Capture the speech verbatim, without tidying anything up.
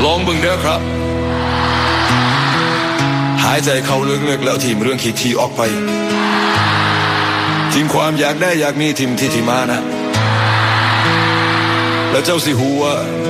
ลองบึงเด้อครับหายใจเข้าลึกๆแล้วทิมเรื่องขี้ทีออกไปทิมความอยากได้อยากมีทิมที่ที่มานะแล้วเจ้าสิหัว